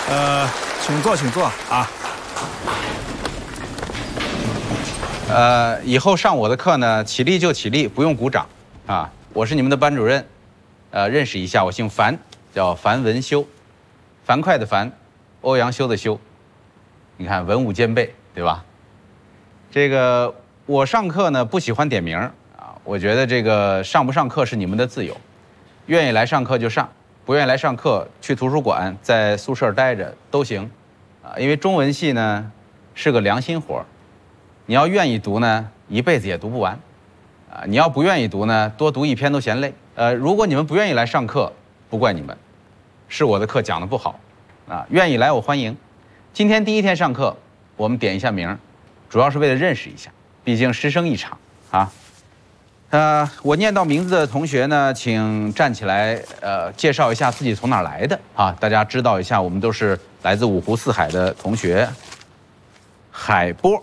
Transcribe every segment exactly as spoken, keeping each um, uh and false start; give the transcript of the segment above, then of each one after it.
呃，请坐，请坐啊。 呃，以后上我的课呢，起立就起立，不用鼓掌啊。我是你们的班主任，呃，认识一下，我姓樊，叫樊文修，樊快的樊，欧阳修的修。你看文武兼备，对吧？这个我上课呢不喜欢点名啊，我觉得这个上不上课是你们的自由，愿意来上课就上，不愿意来上课去图书馆在宿舍待着都行，啊，因为中文系呢是个良心活儿。你要愿意读呢，一辈子也读不完，啊！你要不愿意读呢，多读一篇都嫌累。呃，如果你们不愿意来上课，不怪你们，是我的课讲得不好，啊！愿意来我欢迎。今天第一天上课，我们点一下名，主要是为了认识一下，毕竟师生一场啊。呃，我念到名字的同学呢，请站起来，呃，介绍一下自己从哪儿来的啊，大家知道一下，我们都是来自五湖四海的同学。海波。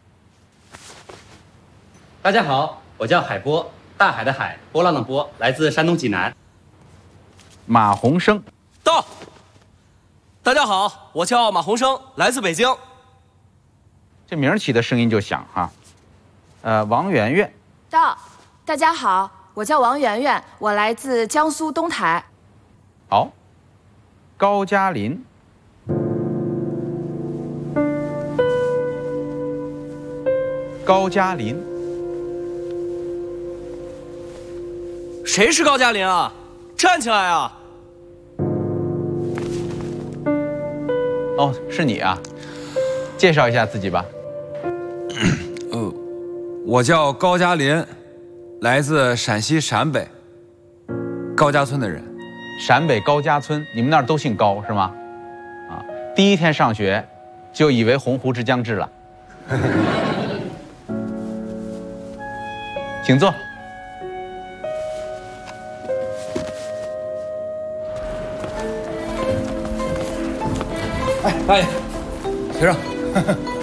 大家好，我叫海波，大海的海，波浪的波，来自山东济南。 马洪生， 到。大家好，我叫马洪生，来自北京。 这名儿起的声音就响哈。呃，王媛媛， 到。大家好，我叫王媛媛，我来自江苏东台。 好。高嘉林，高嘉林。 谁是高嘉林啊？站起来啊！ 哦，是你啊，介绍一下自己吧。 呃，我叫高嘉林，来自陕西陕北高家村的人。 陕北高家村，你们那儿都姓高是吗？啊，第一天上学就以为鸿鹄之将至了。请坐。 哎，大爷，学生，